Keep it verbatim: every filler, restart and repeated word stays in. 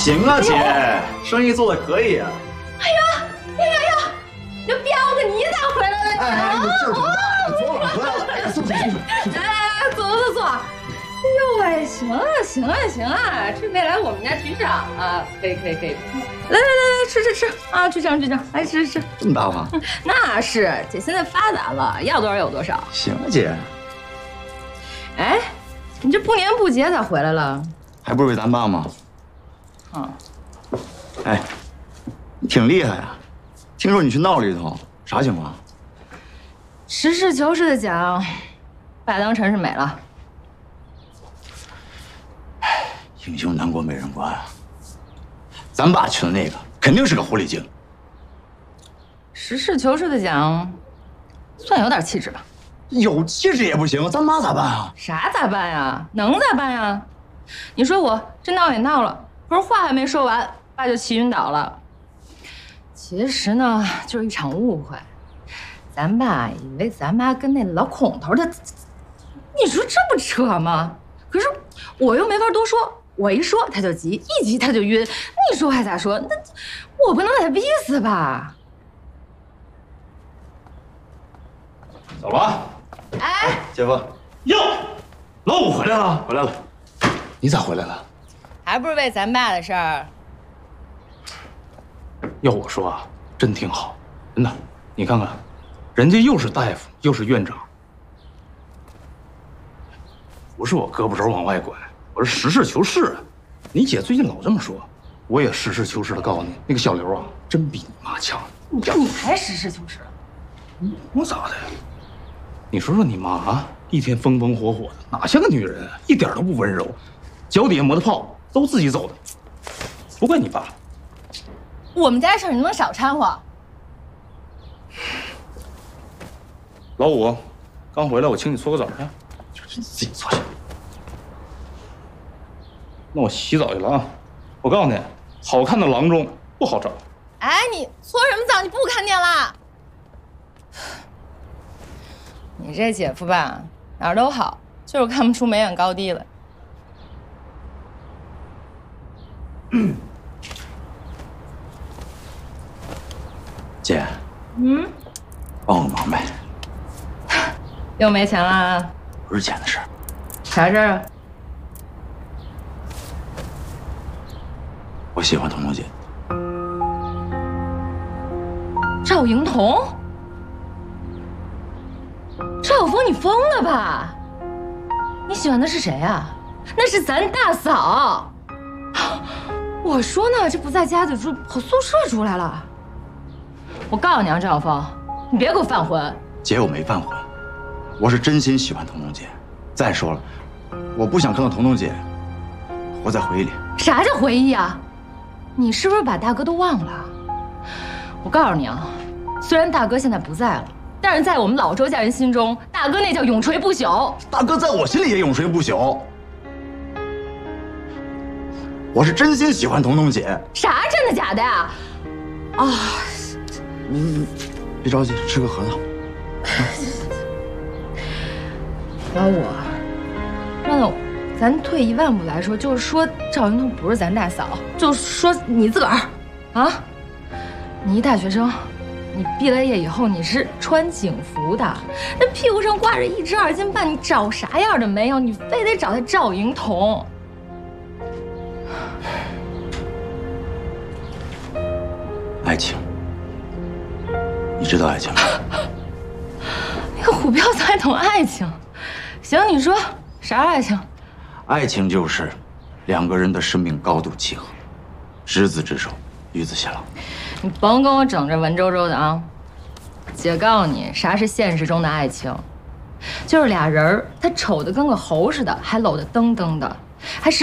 行啊，姐，生意做的可以啊。 哎呀，哎呀呀，这彪子你咋回来了？你哎，你劲儿挺大，昨晚回来了。哎，坐坐坐坐。 哎，坐坐坐。哎呦喂，行啊行啊行啊，这未来我们家局长啊，可以可以可以。来来来来，吃吃吃啊，局长局长，来吃吃吃。 这么大方？ 那是，姐现在发达了，要多少有多少。 行啊，姐。 哎，你这不年不节咋回来了？ 还不是为咱爸吗？ 啊。 哎，你挺厉害啊！听说你去闹了一通，啥情况？ 实事求是的讲，爸当陈世美了。 英雄难过美人关啊！咱爸娶的那个肯定是个狐狸精。 实事求是的讲，算有点气质吧。 有气质也不行，咱妈咋办啊？ 啥咋办呀？能咋办呀？你说我这闹也闹了，可是话还没说完，爸就气晕倒了。其实呢，就是一场误会。咱爸以为咱妈跟那老孔头他，你说这不扯吗？可是我又没法多说。我一说他就急，一急他就晕，你说还咋说？那我不能把他逼死吧？ 走了。 哎， 姐夫。 哟，老五回来了， 回来了。你咋回来了？ 还不是为咱爸的事儿。 要我说啊，真挺好，真的。你看看，人家又是大夫，又是院长，不是我胳膊肘往外拐。我是实事求是啊！你姐最近老这么说，我也实事求是的告诉你，那个小刘啊，真比你妈强。 你你还实事求是？ 我咋的呀？你说说你妈啊，一天风风火火的，哪像个女人啊？一点都不温柔，脚底下磨的泡都自己走的，不怪你爸。 我们家事儿你能不能少掺和？ 老五，刚回来，我请你搓个澡去。 自己坐下。 那我洗澡去了啊！我告诉你，好看的郎中不好找。 哎，你搓什么澡？你不看见了？你这姐夫吧，哪儿都好，就是看不出眉眼高低来。 嗯。姐。 嗯。 帮我个忙呗。 又没钱了？ 不是钱的事儿。 啥事儿啊？ 我喜欢彤彤姐。 赵莹彤？赵晓峰，你疯了吧？你喜欢的是谁啊？那是咱大嫂。我说呢，这不在家就住跑宿舍出来了。我告诉你啊，赵晓峰，你别给我犯浑。 姐，我没犯浑，我是真心喜欢彤彤姐。再说了，我不想看到彤彤姐活在回忆里。 啥叫回忆啊？你是不是把大哥都忘了？我告诉你啊，虽然大哥现在不在了，但是在我们老周家人心中，大哥那叫永垂不朽。 大哥在我心里也永垂不朽。我是真心喜欢彤彤姐。 啥真的假的呀？啊， 你你别着急，吃个核桃。 老五，那咱退一万步来说，就是说赵云彤不是咱大嫂，就说你自个儿，啊，你一大学生，你毕了业以后你是穿警服的，那屁股上挂着一只二斤半，你找啥样的没有？你非得找他赵莹彤。 爱情，你知道爱情吗？ 那个虎彪子还懂爱情？行，你说啥爱情？ 爱情就是两个人的生命高度契合，执子之手，与子偕老。 你甭跟我整这文绉绉的啊！姐告诉你，啥是现实中的爱情？就是俩人他丑的跟个猴似的，还搂得噔噔的，还时